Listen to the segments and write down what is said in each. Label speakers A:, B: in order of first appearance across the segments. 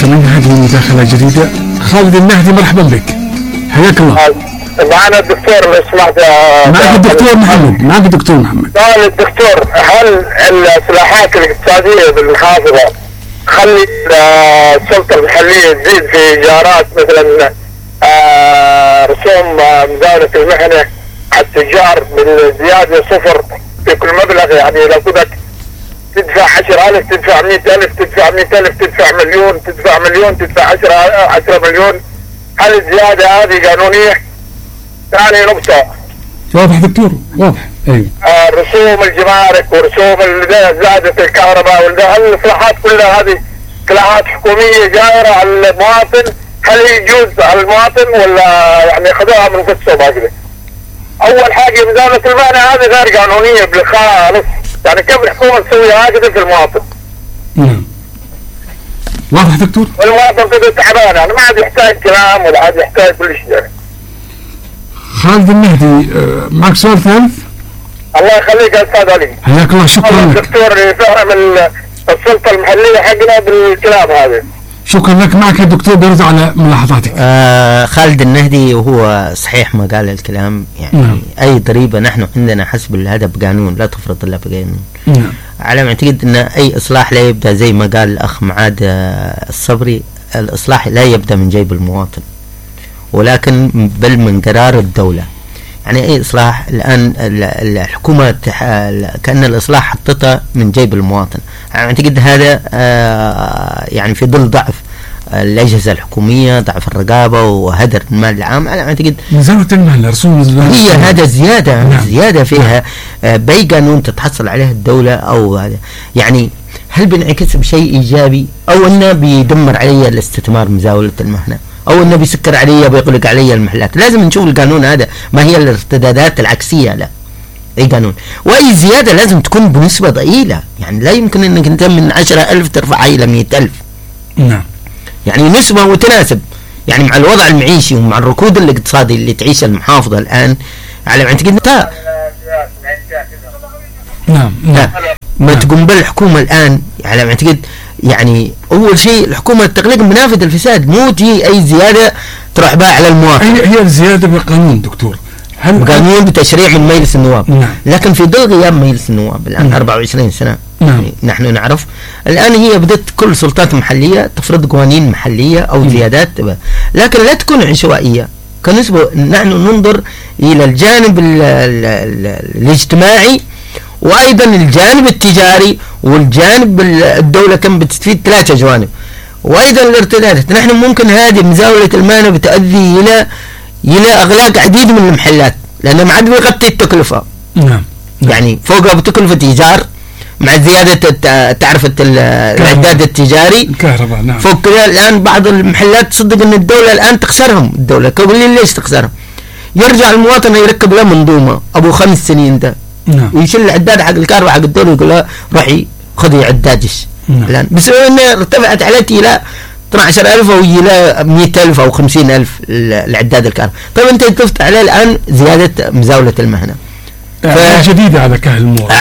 A: المستمعين، هذه مداخلة جديدة. خالد النهدي مرحبا بك، حياك الله.
B: معنا الدكتور لو سمحت.
A: معك الدكتور محمد. معك الدكتور محمد.
B: سؤال الدكتور، هل الاصلاحات الاقتصادية بالمحافظة تخلي السلطة المحلية تزيد في ايجارات مثلا رسوم مزاولة المهنة على التجار بالزيادة صفر في كل مبلغ؟ يعني لو بدك تدفع 10,000 تدفع 100,000 تدفع 100,000 تدفع مليون تدفع مليون تدفع 10 مليون، هل الزيادة هذه قانونية؟ ثاني نقطة.
A: واضح دكتور، واضح. ايوه.
B: رسوم الجمارك ورسوم زادة الكهرباء، هل الاصلاحات كلها هذه اصلاحات حكومية جائرة على المواطن؟ هل يجوز على المواطن ولا يعني ياخذوها من قصة باقي؟ اول حاجة مزاولة المهنة هذه غير قانونية بالخالص، يعني كيف الحكومة تسوي هكذا في المواطن؟
A: نعم. واضح دكتور؟
B: والمواطن كده تعبان، يعني ما عاد يحتاج كلام ولا عاد يحتاج كل شيء يعني.
A: خالد النهدي معك سؤال ثالث؟
B: الله يخليك يا استاذ علي.
A: حياك الله، شكرا لك.
B: الدكتور يفهم السلطة المحلية حقنا بالكلام هذا.
A: شكرا لك. معك الدكتور بيرد على ملاحظاتك.
C: خالد النهدي وهو صحيح ما قال الكلام، يعني أي ضريبة نحن عندنا حسب الهدف قانون، لا تفرض إلا بقانون. على ما أعتقد أن أي إصلاح لا يبدأ زي ما قال الأخ معاد الصبري، الإصلاح لا يبدأ من جيب المواطن ولكن بل من قرار الدولة. يعني أي إصلاح الآن الحكومة كأن الإصلاح حطتها من جيب المواطن. أعتقد هذا يعني في ظل ضعف الأجهزة الحكومية، ضعف الرقابة وهدر المال العام. أنا أعتقد
A: مزاولة المال، رسوم
C: هي هذا زيادة. نعم. زيادة فيها بأي قانون تتحصل عليه الدولة أو هذا، يعني هل بينعكس بشيء إيجابي أو أنه بيدمر علي الاستثمار مزاولة المهنة أو أنه بيسكر علي بيغلق علي المحلات؟ لازم نشوف القانون هذا ما هي الارتدادات العكسية له أي قانون. وأي زيادة لازم تكون بنسبة ضئيلة، يعني لا يمكن أنك أنت من 10,000 ترفعها إلى 100,000.
A: نعم.
C: يعني نسبة وتناسب، يعني مع الوضع المعيشي ومع الركود الاقتصادي اللي تعيشه المحافظة الآن على ما أعتقد.
A: نعم.
C: ما تقوم بالحكومة الآن على ما أعتقد، يعني أول شيء الحكومة تغلق منافذ الفساد، مو تجي أي زيادة تروح بها على المواطن.
A: هي الزيادة بقانون دكتور،
C: قانون بتشريع من مجلس النواب.
A: نعم.
C: لكن في ظل غياب مجلس النواب الآن 24 سنة.
A: نعم.
C: نحن نعرف الآن هي بدأت كل سلطات محلية تفرض قوانين محلية أو زيادات، لكن لا تكون عشوائية كنسبة. نحن ننظر إلى الجانب الاجتماعي وأيضا الجانب التجاري والجانب الدولة كم بتستفيد، 3 جوانب. وأيضا الارتدادات، نحن ممكن هذه مزاولة المهنة بتؤدي إلى أغلاق عديد من المحلات لأنه ما عاد بيغطي التكلفة.
A: نعم.
C: يعني فوقها بتكلفة إيجار مع زيادة تعرفة العداد التجاري
A: الكهرباء. نعم.
C: فوق كذا الآن بعض المحلات تصدق أن الدولة الآن تخسرهم. الدولة قبل لي ليش تخسرهم؟ يرجع المواطن يركب له منظومة أبو 5 سنين ده.
A: نعم.
C: ويشيل العداد حق الكهرباء حق الدولة ويقول له روحي خذي عدادش.
A: نعم.
C: الآن بس إنه ارتفعت عليتي إلى 12,000 أو إلى 100,000 أو 50,000 العداد الكهرباء. طيب أنت تفتح عليه الآن زيادة مزاولة المهنة
A: جديدة على كاهل المواطن.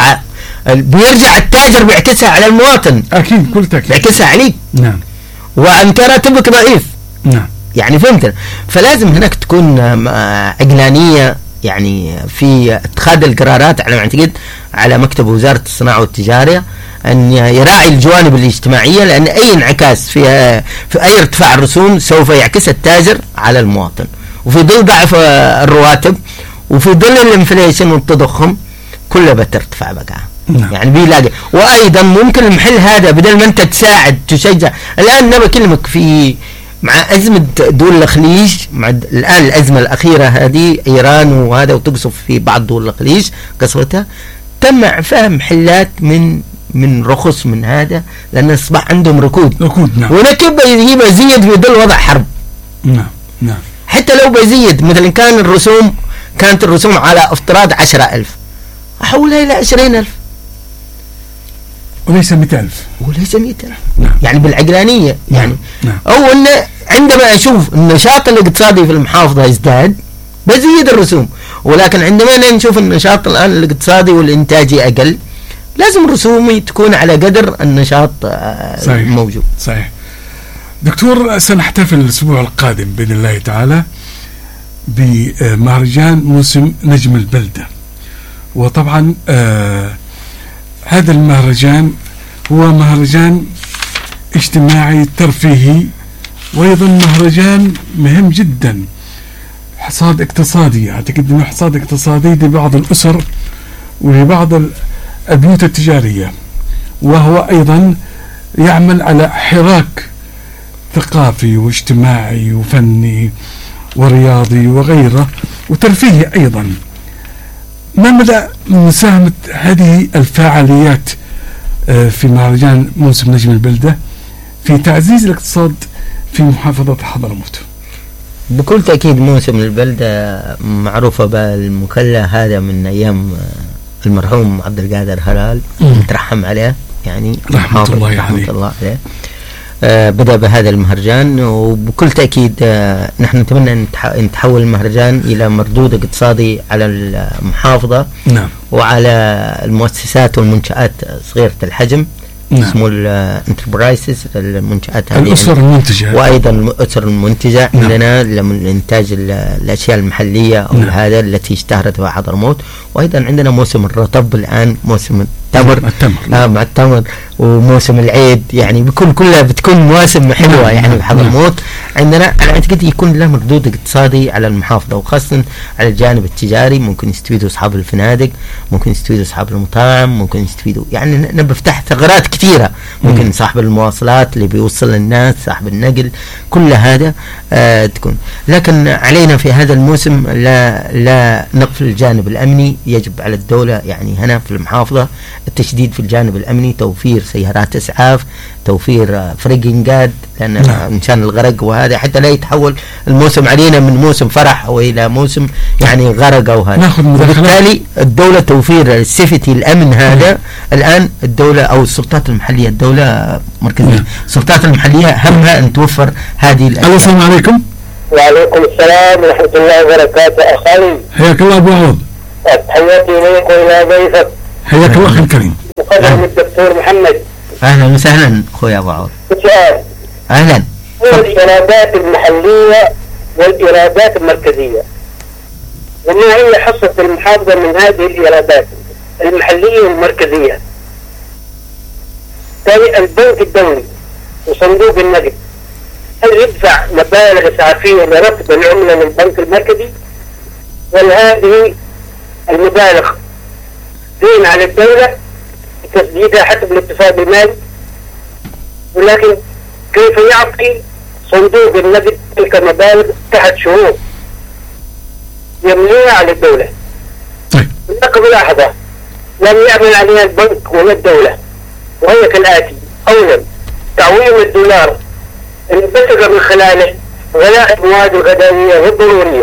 C: بيرجع التاجر بيعكسها على المواطن.
A: أكيد كل تأكيد
C: بيعكسها عليك.
A: نعم.
C: وأنت راتبك ضعيف.
A: نعم.
C: يعني فهمت. فلازم هناك تكون عقلانية يعني في اتخاذ القرارات على ما اعتقد على مكتب وزارة الصناعة والتجارة أن يراعي الجوانب الاجتماعية، لأن أي انعكاس في أي ارتفاع الرسوم سوف يعكس التاجر على المواطن. وفي ظل ضعف الرواتب وفي ظل الانفليشن والتضخم كله بترتفع بقى.
A: نعم.
C: يعني بيلاقي. وأيضا ممكن المحل هذا بدل ما أنت تساعد تشجع. الآن أنا بكلمك في مع أزمة دول الخليج، مع الآن الأزمة الأخيرة هذه إيران وهذا وتقصف في بعض دول الخليج قصفتها، تم إعفاء محلات من رخص من هذا لأن أصبح عندهم ركود.
A: نعم.
C: ونكب يزيد في ظل وضع حرب.
A: نعم. نعم.
C: حتى لو بيزيد مثلا كانت الرسوم على افتراض 10,000 أحولها إلى 20,000
A: وليس 100,000
C: نعم. يعني بالعقلانية.
A: نعم.
C: يعني
A: نعم.
C: أو أن عندما أشوف النشاط الاقتصادي في المحافظة يزداد بزيد الرسوم، ولكن عندما نشوف النشاط الآن الاقتصادي والإنتاجي أقل لازم رسومي تكون على قدر النشاط
A: صحيح.
C: الموجود.
A: صحيح. دكتور، سنحتفل الأسبوع القادم بإذن الله تعالى بمهرجان موسم نجم البلدة. وطبعا هذا المهرجان هو مهرجان اجتماعي ترفيهي، وأيضا مهرجان مهم جدا، حصاد اقتصادي. أعتقد أنه حصاد اقتصادي لبعض الأسر ولبعض البيوت التجارية، وهو أيضا يعمل على حراك ثقافي واجتماعي وفني ورياضي وغيره وترفيهي أيضا. ما مدى مساهمة هذه الفعاليات في مهرجان موسم نجم البلدة في تعزيز الاقتصاد في محافظة حضرموت؟
C: بكل تأكيد موسم البلدة معروفة بالمكلا، هذا من أيام المرحوم عبد القادر هلال نترحم عليه، يعني
A: رحمة الله عليه.
C: بدأ بهذا المهرجان، وبكل تأكيد نحن نتمنى أن يتحول المهرجان إلى مردود اقتصادي على المحافظة.
A: نعم.
C: وعلى المؤسسات والمنشآت صغيرة الحجم.
A: نعم.
C: اسمه الانتربرايزز، المنشآت هذه،
A: الأسر المنتجة،
C: وأيضا الأسر المنتجة.
A: نعم.
C: عندنا من إنتاج الأشياء المحلية أو
A: نعم.
C: هذا التي اشتهرت بها حضرموت. وأيضا عندنا موسم الرطب الآن، موسم التمر مع التمر، وموسم العيد، يعني كلها بتكون مواسم حلوة يعني بحضرموت. عندنا على أعتقد يكون له مردود اقتصادي على المحافظة، وخاصة على الجانب التجاري. ممكن يستفيدوا أصحاب الفنادق، ممكن يستفيدوا أصحاب المطاعم، ممكن يستفيدوا، يعني نفتح ثغرات كثيرة. ممكن صاحب المواصلات اللي بيوصل للناس، صاحب النقل، كل هذا تكون. لكن علينا في هذا الموسم لا نقفل الجانب الأمني. يجب على الدولة يعني هنا في المحافظة التشديد في الجانب الأمني، توفير سيارات إسعاف، توفير فريقنجاد، لأن مشان الغرق وهذا، حتى لا يتحول الموسم علينا من موسم فرح وإلى موسم يعني غرق أو هذا. وبالتالي الدولة توفير السيفتي الأمن هذا. الآن الدولة أو السلطات المحلية، الدولة مركزية، السلطات المحلية همها أن توفر هذه الأشياء.
A: السلام عليكم.
B: وعليكم السلام ورحمة الله وبركاته. أخي
A: حياك الله أبو عوض.
B: تحياتي إليك وإلى ضيفك.
A: حياك الله أخي الكريم.
B: مقدم الدكتور محمد.
C: أهلا وسهلا أخوي أبو عوض.
B: سؤال.
C: أهلا.
B: الإيرادات المحلية والإيرادات المركزية، وما هي حصة المحافظة من هذه الإيرادات المحلية والمركزية؟ ثاني، البنك الدولي وصندوق النقد هل يدفع مبالغ إسعافية لرفض العملة للبنك المركزي، وهذه المبالغ دين على الدولة تسديدها حسب الاتفاق المالي؟ ولكن كيف يعطي صندوق النقد تلك المبالغ تحت شروط يمليها على الدولة؟
A: طيب.
B: هناك ملاحظة لم يعمل عليها البنك ولا الدولة، وهي كالآتي: أولا، تعويم الدولار انبثق من خلاله غلاء المواد الغذائية والضرورية،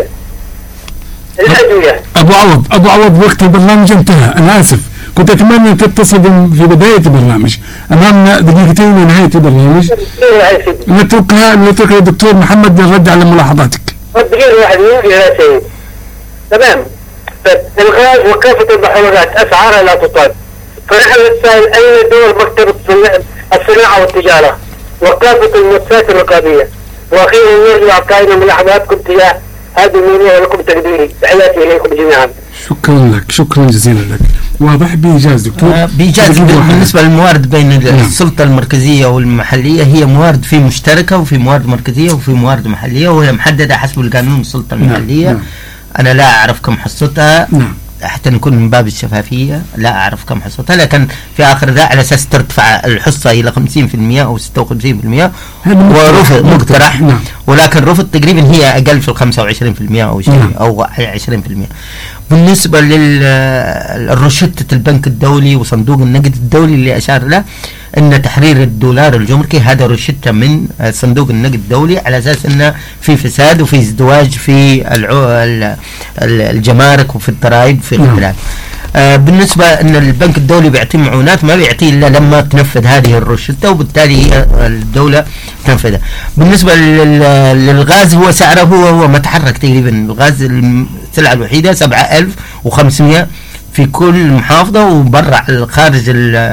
B: الأدوية.
A: أبو عوض وقت البرنامج انتهى، أنا آسف، كنت أتمنى أن تتصل في بداية البرنامج. أمامنا دقيقتين من نهاية البرنامج، نتركها للدكتور محمد للرد على ملاحظاتك.
B: دقيقة واحد يا سيد. تمام. الغاز وكافة المحروقات أسعارها لا تطال، فنحن نسأل أين دور مكتب الصناعة والتجارة وكافة المؤسسات الرقابية؟ وأخيرا نرجع قائمة ملاحظاتكم تجاه هذه الموضوع، ولكم تقديري. تحياتي إليكم جميعا.
A: شكرا لك، شكرا جزيلا لك. واضح بإيجاز دكتور.
C: بإيجاز. بالنسبة للموارد بين السلطة المركزية والمحلية، هي موارد في مشتركة، وفي موارد مركزية، وفي موارد محلية، وهي محددة حسب القانون. السلطة المحلية أنا لا أعرف كم حصتها، حتى نكون من باب الشفافية، لا أعرف كم حصتها، لكن في آخر ذا على أساس ترتفع الحصة إلى 50% أو 56%، ورفض مقترح. ولكن رفض تقريبا هي أقل في 25% أو شيء، أو 20%. بالنسبة للروشتة البنك الدولي وصندوق النقد الدولي اللي أشار له أن تحرير الدولار الجمركي، هذا روشتة من صندوق النقد الدولي على أساس أنه في فساد وفي ازدواج في الجمارك وفي الضرائب في اختلاف. بالنسبة أن البنك الدولي بيعطي معونات، ما بيعطي إلا لما تنفذ هذه الروشتة، وبالتالي الدولة تنفذها. بالنسبة للغاز، هو سعره هو متحرك تقريبا. الغاز السلعة الوحيدة 7500 في كل محافظة وبرع الخارج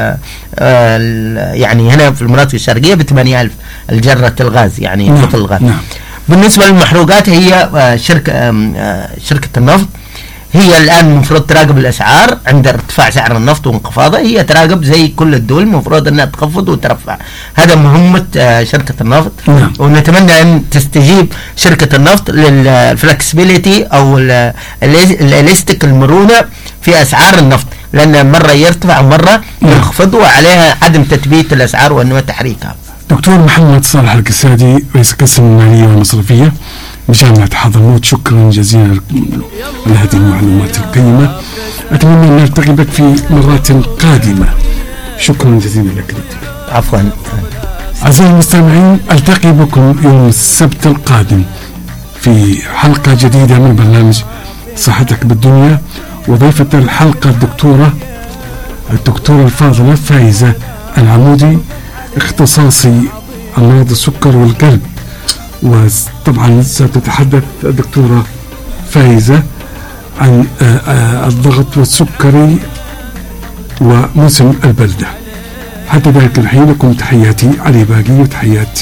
C: يعني هنا في المناطق الشرقية ب8,000 الجرة الغاز يعني فصل الغاز. بالنسبة للمحروقات هي شركة النفط هي الآن المفروض تراقب الأسعار عند ارتفاع سعر النفط وانخفاضه، هي تراقب زي كل الدول المفروض أنها تخفض وترفع، هذا مهمة شركة النفط. ونتمنى أن تستجيب شركة النفط للفلكسبيليتي أو الإلاستيك المرونة في أسعار النفط، لأن مرة يرتفع ومرة ينخفض وعليها عدم تثبيت الأسعار وأنه تحريكها.
A: دكتور محمد صالح الكسادي رئيس قسم المالية والمصرفية بجامعة حضرموت، شكرا جزيلا على هذه المعلومات القيمة. أتمنى أن نلتقي بك في مرات قادمة. شكرا جزيلا لك.
C: عفوا.
A: أعزائي المستمعين، ألتقي بكم يوم السبت القادم في حلقة جديدة من برنامج صحتك بالدنيا، وضيفة الحلقة الدكتورة الفاضلة فايزة العمودي، اختصاصي أمراض السكر والقلب. وطبعا ستتحدث الدكتورة فايزة عن الضغط والسكري وموسم البلدة. حتى ذلك الحين لكم تحياتي علي باقي وتحيات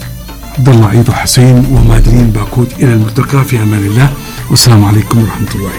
A: عبد الله عيد وحسين ومادرين باكوت. إلى الملتقى في أمان الله، والسلام عليكم ورحمة الله.